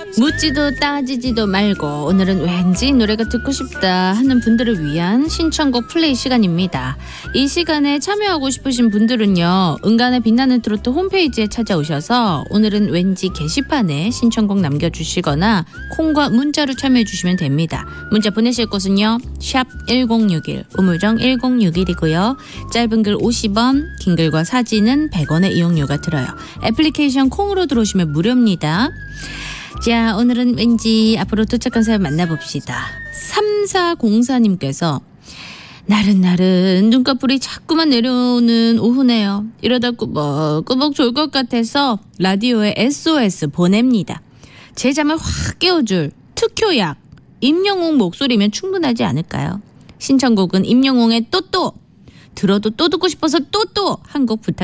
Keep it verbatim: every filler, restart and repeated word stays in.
묻지도 따지지도 말고 오늘은 왠지 노래가 듣고 싶다 하는 분들을 위한 신청곡 플레이 시간입니다. 이 시간에 참여하고 싶으신 분들은요, 은간의 빛나는 트로트 홈페이지에 찾아오셔서 오늘은 왠지 게시판에 신청곡 남겨주시거나 콩과 문자로 참여해 주시면 됩니다. 문자 보내실 곳은요, 샵 일공육일, 우물정 일공육일이고요. 짧은 글 오십 원, 긴 글과 사진은 백 원의 이용료가 들어요. 애플리케이션 콩으로 들어오시면 무료입니다. 자, 오늘은 왠지 앞으로 도착한 사연 만나봅시다. 삼사공사님께서 나른나른 눈꺼풀이 자꾸만 내려오는 오후네요. 이러다 꾸벅꾸벅 졸 것 같아서 라디오에 에스오에스 보냅니다. 제 잠을 확 깨워줄 특효약 임영웅 목소리면 충분하지 않을까요? 신청곡은 임영웅의 또또, 들어도 또 듣고 싶어서 또또 한 곡 부탁드립니다.